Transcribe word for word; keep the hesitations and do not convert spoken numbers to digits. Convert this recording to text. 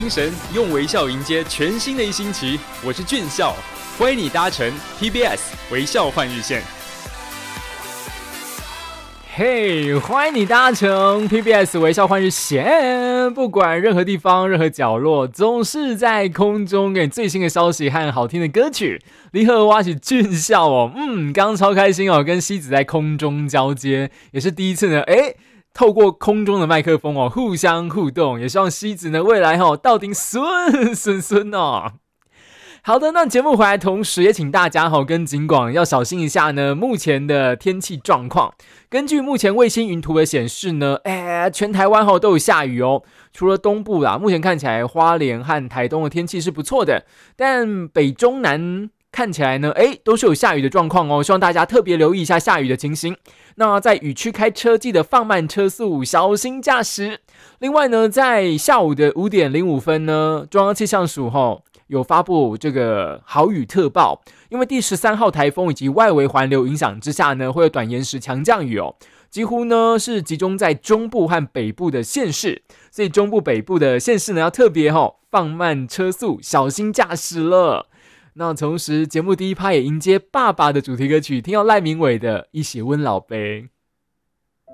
精神，用微笑迎接全新的一星期。我是俊孝，欢迎你搭乘 T B S 微笑换日线。 嘿、hey, 欢迎你搭乘 T B S 微笑换日线。不管任何地方、任何角落，总是在空中给你最新的消息和好听的歌曲。离合挖起俊孝哦，嗯，刚刚超开心哦，跟西子在空中交接，也是第一次呢，哎。透过空中的麦克风哦，互相互动，也希望西子呢未来哦到顶顺顺顺哦。好的，那节目回来同时也请大家哦跟警广要小心一下呢目前的天气状况。根据目前卫星云图的显示呢，哎，全台湾哦都有下雨哦，除了东部啦，目前看起来花莲和台东的天气是不错的，但北中南看起来呢，哎，都是有下雨的状况哦，希望大家特别留意一下下雨的情形。那在雨区开车，记得放慢车速，小心驾驶。另外呢，在下午的五点零五分呢，中央气象署吼有发布这个豪雨特报，因为第十三号台风以及外围环流影响之下呢，会有短延时强降雨哦，几乎呢是集中在中部和北部的县市，所以中部北部的县市呢要特别吼放慢车速，小心驾驶了。那同时节目第一趴也迎接爸爸的主题歌曲，听到赖明伟的一起温老杯。